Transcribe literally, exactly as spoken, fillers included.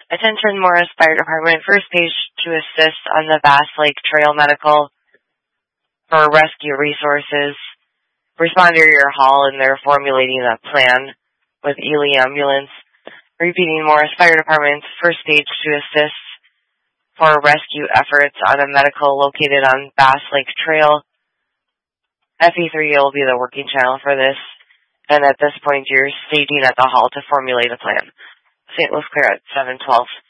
Attention Morris Fire Department, first page to assist on the Bass Lake Trail Medical for rescue resources. Respond to your hall and they're formulating a plan with Ely Ambulance. Repeating Morris Fire Department's first page to assist for rescue efforts on a medical located on Bass Lake Trail. F E three will be the working channel for this. And at this point, you're staging at the hall to formulate a plan. Saint Louis Clear at seven twelve.